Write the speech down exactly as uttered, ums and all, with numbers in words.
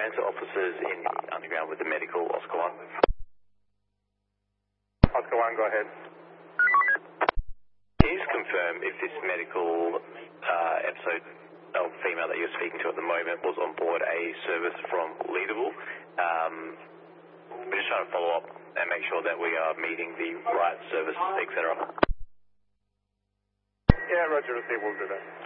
transit officers in the underground with the medical, Oscar one. Oscar one, go ahead. Can you just confirm if this medical uh, episode of female that you're speaking to at the moment was on board a service from Leadable? Um, we're just trying to follow up and make sure that we are meeting the right service, et cetera. Yeah, Roger, we'll do that.